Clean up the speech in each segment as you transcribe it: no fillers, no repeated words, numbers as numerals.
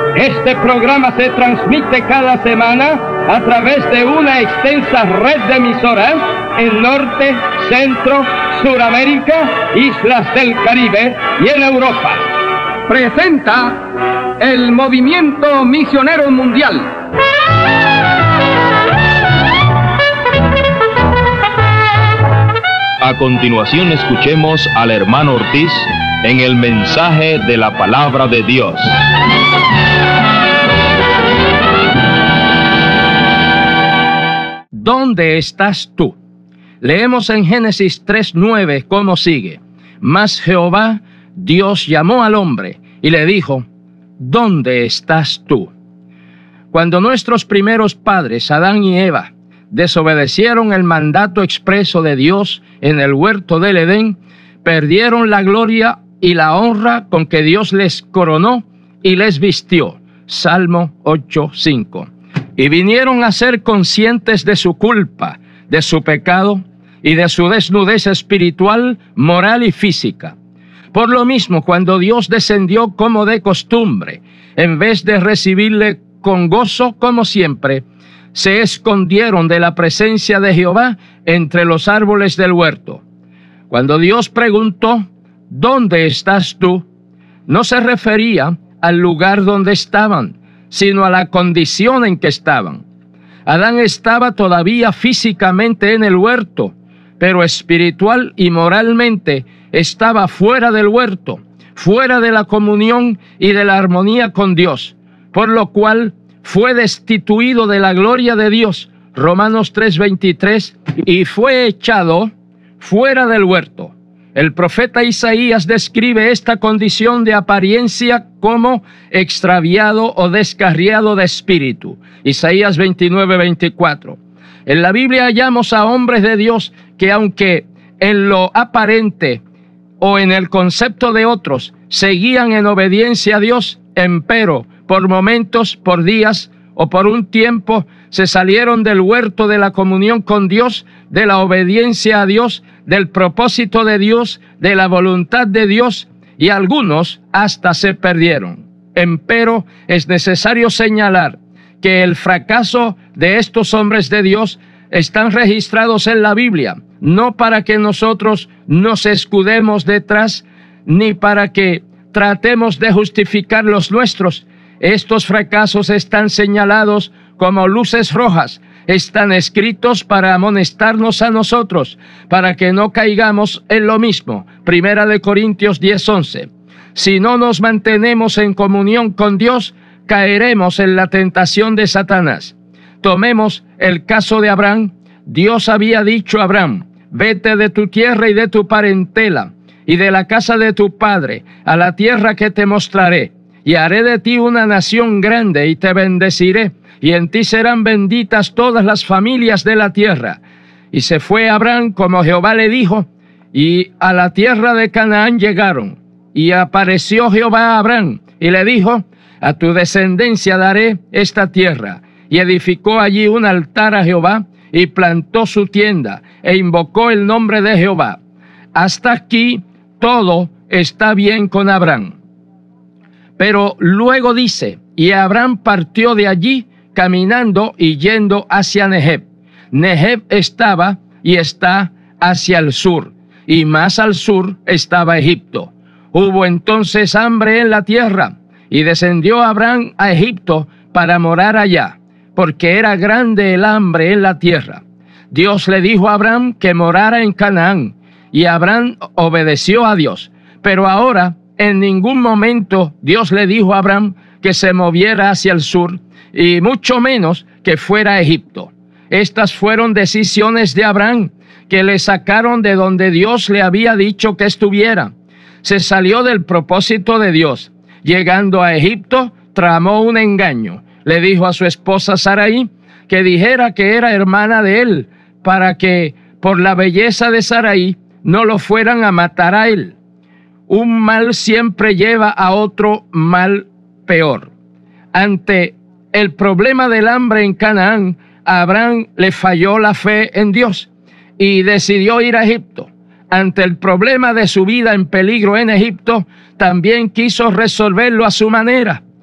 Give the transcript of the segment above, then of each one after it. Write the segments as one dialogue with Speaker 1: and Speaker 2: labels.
Speaker 1: Este programa se transmite cada semana a través de una extensa red de emisoras en Norte, Centro, Suramérica, Islas del Caribe y en Europa. Presenta el Movimiento Misionero Mundial.
Speaker 2: A continuación escuchemos al hermano Ortiz en el mensaje de la palabra de Dios.
Speaker 3: ¿Dónde estás tú? Leemos en Génesis 3:9 cómo sigue. Mas Jehová, Dios, llamó al hombre y le dijo: ¿dónde estás tú? Cuando nuestros primeros padres, Adán y Eva, desobedecieron el mandato expreso de Dios en el huerto del Edén, perdieron la gloria y la honra con que Dios les coronó y les vistió. Salmo 8:5. Y vinieron a ser conscientes de su culpa, de su pecado y de su desnudez espiritual, moral y física. Por lo mismo, cuando Dios descendió como de costumbre, en vez de recibirle con gozo como siempre, se escondieron de la presencia de Jehová entre los árboles del huerto. Cuando Dios preguntó: ¿dónde estás tú?, no se refería al lugar donde estaban, sino a la condición en que estaban. Adán estaba todavía físicamente en el huerto, pero espiritual y moralmente estaba fuera del huerto, fuera de la comunión y de la armonía con Dios, por lo cual fue destituido de la gloria de Dios, Romanos 3:23, y fue echado fuera del huerto. El profeta Isaías describe esta condición de apariencia como extraviado o descarriado de espíritu. Isaías 29:24. En la Biblia hallamos a hombres de Dios que, aunque en lo aparente o en el concepto de otros seguían en obediencia a Dios, empero por momentos, por días o por un tiempo se salieron del huerto de la comunión con Dios, de la obediencia a Dios, del propósito de Dios, de la voluntad de Dios, y algunos hasta se perdieron. Empero es necesario señalar que el fracaso de estos hombres de Dios están registrados en la Biblia, no para que nosotros nos escudemos detrás, ni para que tratemos de justificar los nuestros. Estos fracasos están señalados como luces rojas, están escritos para amonestarnos a nosotros, para que no caigamos en lo mismo. Primera de Corintios 10:11. Si no nos mantenemos en comunión con Dios, caeremos en la tentación de Satanás. Tomemos el caso de Abraham. Dios había dicho a Abraham: vete de tu tierra y de tu parentela y de la casa de tu padre a la tierra que te mostraré, y haré de ti una nación grande y te bendeciré, y en ti serán benditas todas las familias de la tierra. Y se fue Abraham como Jehová le dijo, y a la tierra de Canaán llegaron. Y apareció Jehová a Abraham y le dijo: a tu descendencia daré esta tierra. Y edificó allí un altar a Jehová y plantó su tienda e invocó el nombre de Jehová. Hasta aquí todo está bien con Abraham. Pero luego dice: y Abraham partió de allí caminando y yendo hacia Negev. Negev estaba y está hacia el sur, y más al sur estaba Egipto. Hubo entonces hambre en la tierra, y descendió Abraham a Egipto para morar allá, porque era grande el hambre en la tierra. Dios le dijo a Abraham que morara en Canaán, y Abraham obedeció a Dios. Pero ahora, en ningún momento Dios le dijo a Abraham que se moviera hacia el sur, y mucho menos que fuera a Egipto. Estas fueron decisiones de Abraham, que le sacaron de donde Dios le había dicho que estuviera. Se salió del propósito de Dios. Llegando a Egipto, tramó un engaño. Le dijo a su esposa Sarai que dijera que era hermana de él, para que por la belleza de Sarai no lo fueran a matar a él. Un mal siempre lleva a otro mal peor. Ante el problema del hambre en Canaán, a Abraham le falló la fe en Dios y decidió ir a Egipto. Ante el problema de su vida en peligro en Egipto, también quiso resolverlo a su manera.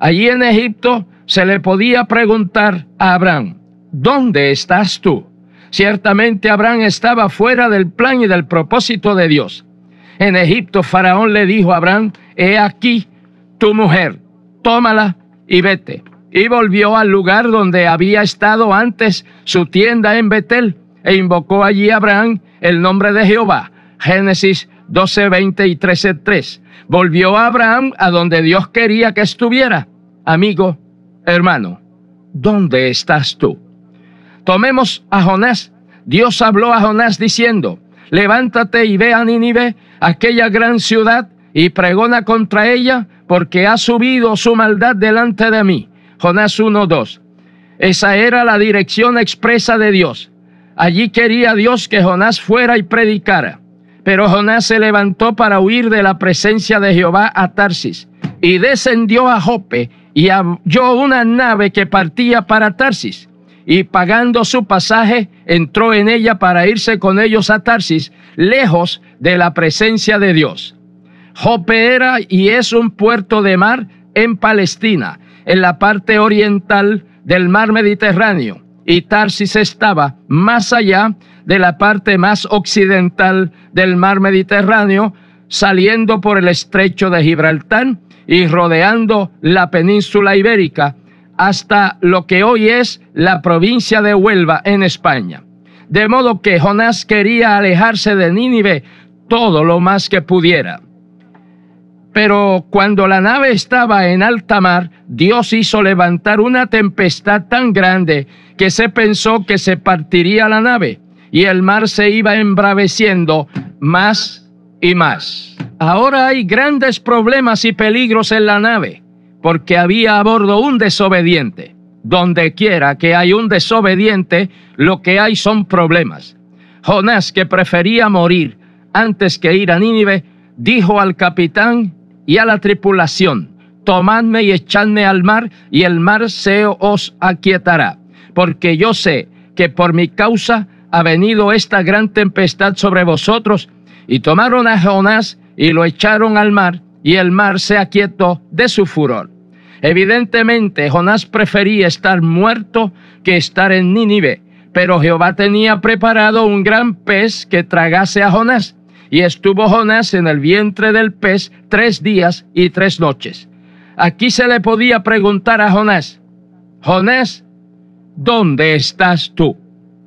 Speaker 3: Allí en Egipto se le podía preguntar a Abraham, ¿dónde estás tú? Ciertamente Abraham estaba fuera del plan y del propósito de Dios. En Egipto Faraón le dijo a Abraham, he aquí tu mujer, tómala y vete. Y volvió al lugar donde había estado antes su tienda en Betel, e invocó allí a Abraham el nombre de Jehová. Génesis 12:20 y 13:3. Volvió a Abraham a donde Dios quería que estuviera. Amigo, hermano, ¿dónde estás tú? Tomemos a Jonás. Dios habló a Jonás diciendo, levántate y ve a Nínive, aquella gran ciudad, y pregona contra ella, porque ha subido su maldad delante de mí. Jonás 1:2. Esa era la dirección expresa de Dios. Allí quería Dios que Jonás fuera y predicara. Pero Jonás se levantó para huir de la presencia de Jehová a Tarsis, y descendió a Jope, y halló una nave que partía para Tarsis, y pagando su pasaje, entró en ella para irse con ellos a Tarsis, lejos de la presencia de Dios. Jope era y es un puerto de mar en Palestina, en la parte oriental del mar Mediterráneo, y Tarsis estaba más allá de la parte más occidental del mar Mediterráneo, saliendo por el estrecho de Gibraltar y rodeando la península ibérica hasta lo que hoy es la provincia de Huelva en España. De modo que Jonás quería alejarse de Nínive todo lo más que pudiera. Pero cuando la nave estaba en alta mar, Dios hizo levantar una tempestad tan grande que se pensó que se partiría la nave, y el mar se iba embraveciendo más y más. Ahora hay grandes problemas y peligros en la nave, porque había a bordo un desobediente. Donde quiera que hay un desobediente, lo que hay son problemas. Jonás, que prefería morir antes que ir a Nínive, dijo al capitán y a la tripulación, tomadme y echadme al mar, y el mar se os aquietará, porque yo sé que por mi causa ha venido esta gran tempestad sobre vosotros. Y tomaron a Jonás y lo echaron al mar, y el mar se aquietó de su furor. Evidentemente, Jonás prefería estar muerto que estar en Nínive, pero Jehová tenía preparado un gran pez que tragase a Jonás, y estuvo Jonás en el vientre del pez 3 días y 3 noches. Aquí se le podía preguntar a Jonás, Jonás, ¿dónde estás tú?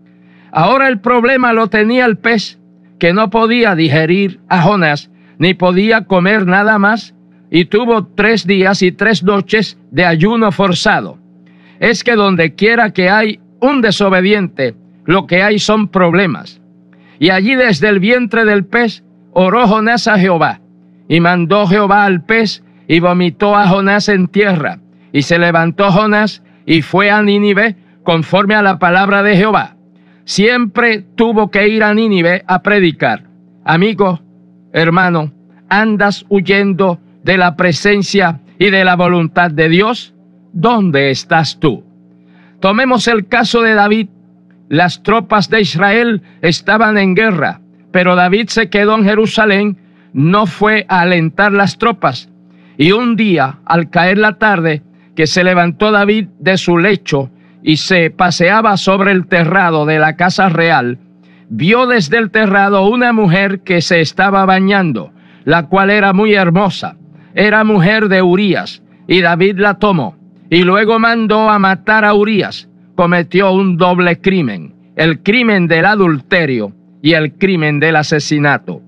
Speaker 3: Ahora el problema lo tenía el pez, que no podía digerir a Jonás, ni podía comer nada más, y tuvo 3 días y 3 noches de ayuno forzado. Es que donde quiera que hay un desobediente, lo que hay son problemas. Y allí desde el vientre del pez oró Jonás a Jehová, y mandó Jehová al pez, y vomitó a Jonás en tierra. Y se levantó Jonás, y fue a Nínive, conforme a la palabra de Jehová. Siempre tuvo que ir a Nínive a predicar. Amigo, hermano, ¿andas huyendo de la presencia y de la voluntad de Dios? ¿Dónde estás tú? Tomemos el caso de David. Las tropas de Israel estaban en guerra, pero David se quedó en Jerusalén, no fue a alentar las tropas. Y un día, al caer la tarde, que se levantó David de su lecho y se paseaba sobre el terrado de la casa real, vio desde el terrado una mujer que se estaba bañando, la cual era muy hermosa. Era mujer de Urías, y David la tomó, y luego mandó a matar a Urías. Cometió un doble crimen, el crimen del adulterio y el crimen del asesinato.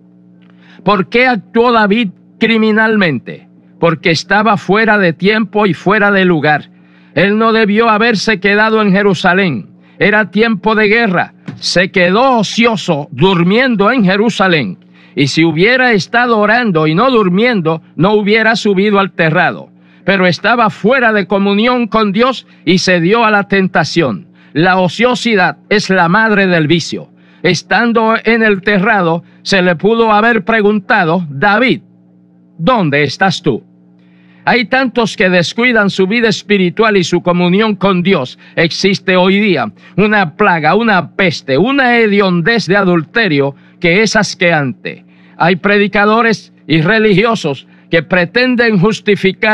Speaker 3: ¿Por qué actuó David criminalmente? Porque estaba fuera de tiempo y fuera de lugar. Él no debió haberse quedado en Jerusalén. Era tiempo de guerra. Se quedó ocioso, durmiendo en Jerusalén. Y si hubiera estado orando y no durmiendo, no hubiera subido al terrado. Pero estaba fuera de comunión con Dios y se dio a la tentación. La ociosidad es la madre del vicio. Estando en el terrado, se le pudo haber preguntado, David, ¿dónde estás tú? Hay tantos que descuidan su vida espiritual y su comunión con Dios. Existe hoy día una plaga, una peste, una hediondez de adulterio que es asqueante. Hay predicadores y religiosos que pretenden justificar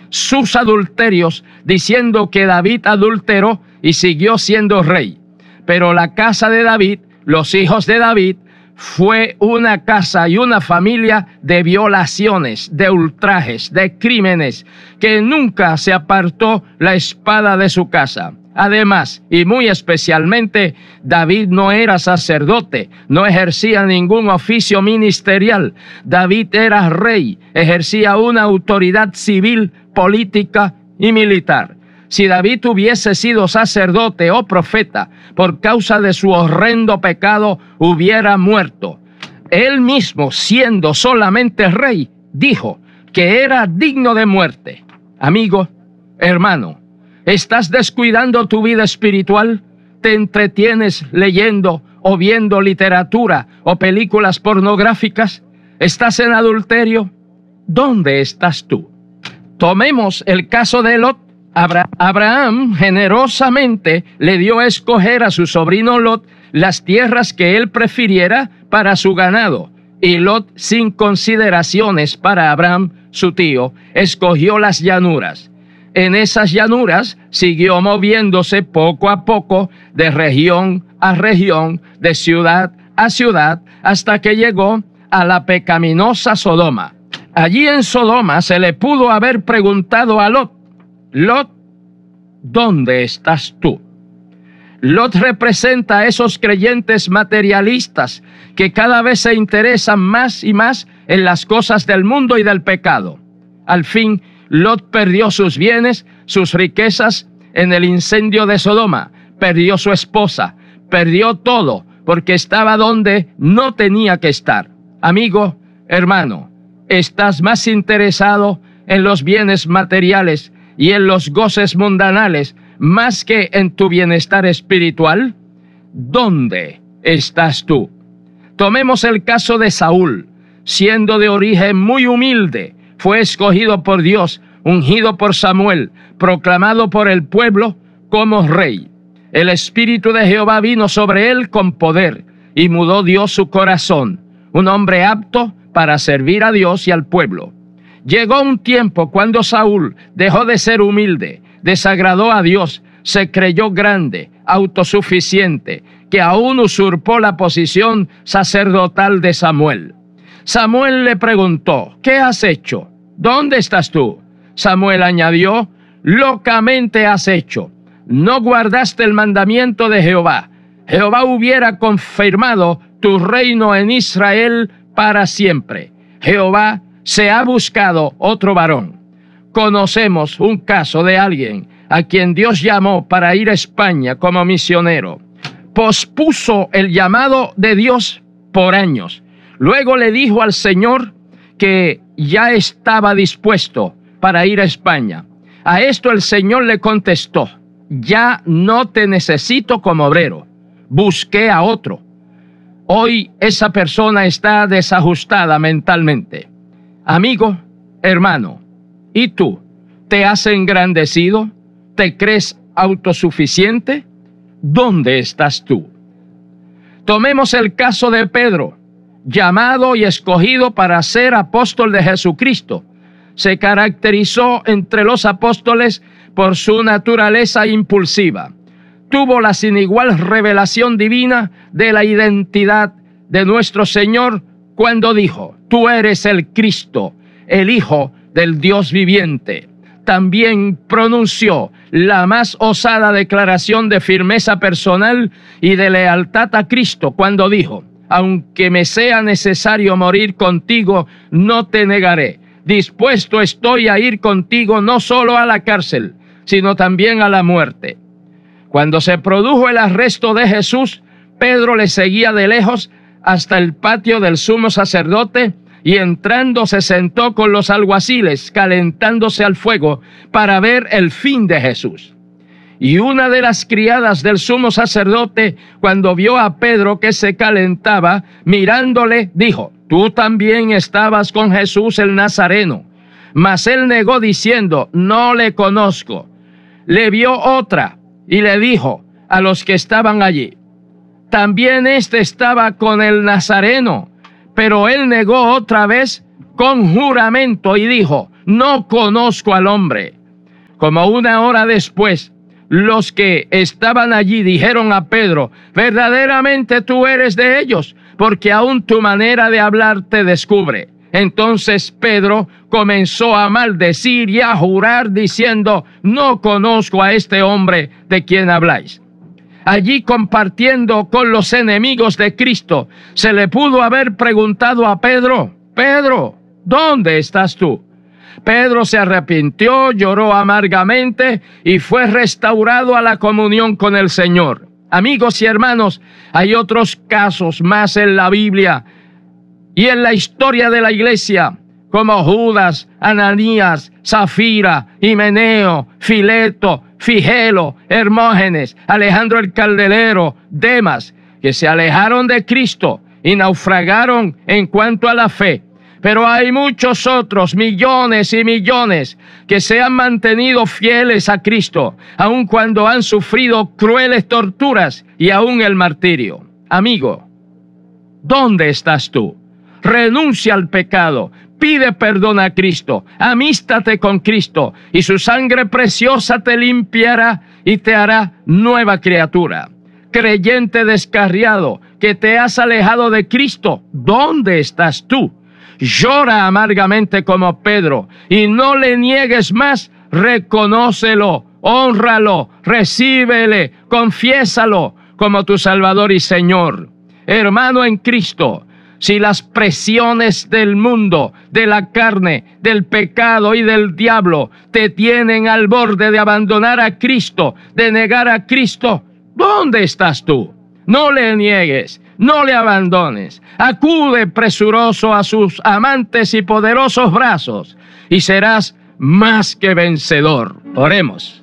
Speaker 3: sus adulterios, diciendo que David adulteró y siguió siendo rey. Pero la casa de David, los hijos de David, fue una casa y una familia de violaciones, de ultrajes, de crímenes, que nunca se apartó la espada de su casa. Además, y muy especialmente, David no era sacerdote, no ejercía ningún oficio ministerial. David era rey, ejercía una autoridad civil, política y militar. Si David hubiese sido sacerdote o profeta, por causa de su horrendo pecado, hubiera muerto. Él mismo, siendo solamente rey, dijo que era digno de muerte. Amigo, hermano, ¿estás descuidando tu vida espiritual? ¿Te entretienes leyendo o viendo literatura o películas pornográficas? ¿Estás en adulterio? ¿Dónde estás tú? Tomemos el caso de Lot. Abraham generosamente le dio a escoger a su sobrino Lot las tierras que él prefiriera para su ganado. Y Lot, sin consideraciones para Abraham, su tío, escogió las llanuras. En esas llanuras siguió moviéndose poco a poco de región a región, de ciudad a ciudad, hasta que llegó a la pecaminosa Sodoma. Allí en Sodoma se le pudo haber preguntado a Lot: Lot, ¿dónde estás tú? Lot representa a esos creyentes materialistas que cada vez se interesan más y más en las cosas del mundo y del pecado. Al fin, Lot perdió sus bienes, sus riquezas en el incendio de Sodoma, perdió su esposa, perdió todo porque estaba donde no tenía que estar. Amigo, hermano, ¿estás más interesado en los bienes materiales y en los goces mundanales más que en tu bienestar espiritual? ¿Dónde estás tú? Tomemos el caso de Saúl. Siendo de origen muy humilde, fue escogido por Dios, ungido por Samuel, proclamado por el pueblo como rey. El Espíritu de Jehová vino sobre él con poder y mudó Dios su corazón, un hombre apto para servir a Dios y al pueblo. Llegó un tiempo cuando Saúl dejó de ser humilde, desagradó a Dios, se creyó grande, autosuficiente, que aún usurpó la posición sacerdotal de Samuel. Samuel le preguntó: ¿qué has hecho? ¿Dónde estás tú? Samuel añadió: locamente has hecho. No guardaste el mandamiento de Jehová. Jehová hubiera confirmado tu reino en Israel para siempre. Jehová se ha buscado otro varón. Conocemos un caso de alguien a quien Dios llamó para ir a España como misionero. Pospuso el llamado de Dios por años. Luego le dijo al Señor que ya estaba dispuesto para ir a España. A esto el Señor le contestó: ya no te necesito como obrero, busqué a otro. Hoy esa persona está desajustada mentalmente. Amigo, hermano, ¿y tú? ¿Te has engrandecido? ¿Te crees autosuficiente? ¿Dónde estás tú? Tomemos el caso de Pedro, llamado y escogido para ser apóstol de Jesucristo. Se caracterizó entre los apóstoles por su naturaleza impulsiva. Tuvo la sin igual revelación divina de la identidad de nuestro Señor cuando dijo: tú eres el Cristo, el Hijo del Dios viviente. También pronunció la más osada declaración de firmeza personal y de lealtad a Cristo cuando dijo: aunque me sea necesario morir contigo, no te negaré. Dispuesto estoy a ir contigo no solo a la cárcel, sino también a la muerte. Cuando se produjo el arresto de Jesús, Pedro le seguía de lejos hasta el patio del sumo sacerdote y entrando se sentó con los alguaciles, calentándose al fuego para ver el fin de Jesús. Y una de las criadas del sumo sacerdote, cuando vio a Pedro que se calentaba, mirándole, dijo: tú también estabas con Jesús el Nazareno. Mas él negó diciendo: no le conozco. Le vio otra y le dijo a los que estaban allí: también éste estaba con el Nazareno. Pero él negó otra vez con juramento y dijo: no conozco al hombre. Como una hora después, los que estaban allí dijeron a Pedro: verdaderamente tú eres de ellos, porque aún tu manera de hablar te descubre. Entonces Pedro comenzó a maldecir y a jurar diciendo: no conozco a este hombre de quien habláis. Allí, compartiendo con los enemigos de Cristo, se le pudo haber preguntado a Pedro: Pedro, ¿dónde estás tú? Pedro se arrepintió, lloró amargamente y fue restaurado a la comunión con el Señor. Amigos y hermanos, hay otros casos más en la Biblia y en la historia de la iglesia, como Judas, Ananías, Zafira, Himeneo, Fileto, Figelo, Hermógenes, Alejandro el Calderero, Demas, que se alejaron de Cristo y naufragaron en cuanto a la fe. Pero hay muchos otros, millones y millones, que se han mantenido fieles a Cristo, aun cuando han sufrido crueles torturas y aún el martirio. Amigo, ¿dónde estás tú? Renuncia al pecado, pide perdón a Cristo, amístate con Cristo, y su sangre preciosa te limpiará y te hará nueva criatura. Creyente descarriado, que te has alejado de Cristo, ¿dónde estás tú? Llora amargamente como Pedro y no le niegues más. Reconócelo, hónralo, recíbele, confiésalo como tu Salvador y Señor. Hermano en Cristo, si las presiones del mundo, de la carne, del pecado y del diablo te tienen al borde de abandonar a Cristo, de negar a Cristo, ¿dónde estás tú? No le niegues, no le abandones. Acude presuroso a sus amantes y poderosos brazos y serás más que vencedor. Oremos.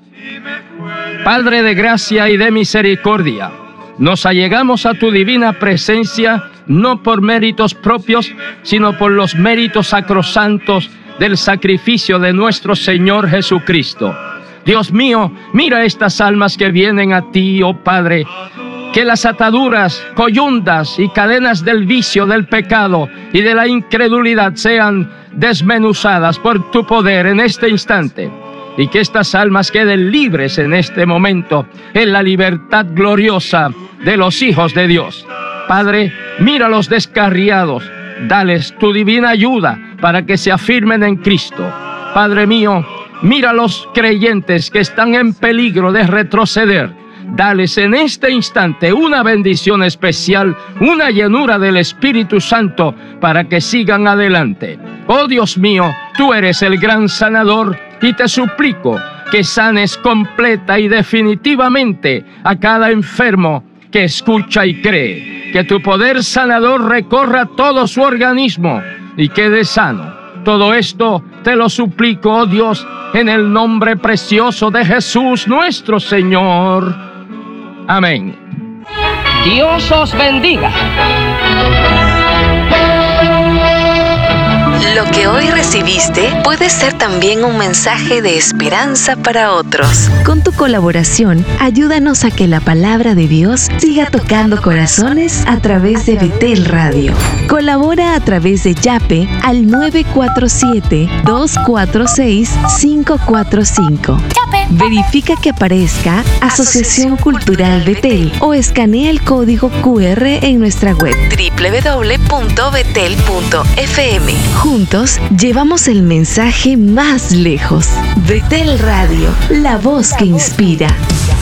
Speaker 3: Padre de gracia y de misericordia, nos allegamos a tu divina presencia no por méritos propios, sino por los méritos sacrosantos del sacrificio de nuestro Señor Jesucristo. Dios mío, mira estas almas que vienen a ti, oh Padre. Que las ataduras, coyundas y cadenas del vicio, del pecado y de la incredulidad sean desmenuzadas por tu poder en este instante. Y que estas almas queden libres en este momento, en la libertad gloriosa de los hijos de Dios. Padre, mira a los descarriados, dales tu divina ayuda para que se afirmen en Cristo. Padre mío, mira a los creyentes que están en peligro de retroceder. Dales en este instante una bendición especial, una llenura del Espíritu Santo para que sigan adelante. Oh Dios mío, tú eres el gran sanador y te suplico que sanes completa y definitivamente a cada enfermo que escucha y cree. Que tu poder sanador recorra todo su organismo y quede sano. Todo esto te lo suplico, oh Dios, en el nombre precioso de Jesús nuestro Señor. Amén.
Speaker 1: Dios os bendiga.
Speaker 4: Lo que hoy recibiste puede ser también un mensaje de esperanza para otros. Con tu colaboración, ayúdanos a que la palabra de Dios siga tocando corazones a través de Betel Radio. Colabora a través de Yape al 947-246-545. Verifica que aparezca Asociación Cultural Betel o escanea el código QR en nuestra web www.betel.fm. Juntos llevamos el mensaje más lejos. Betel Radio, la voz que inspira.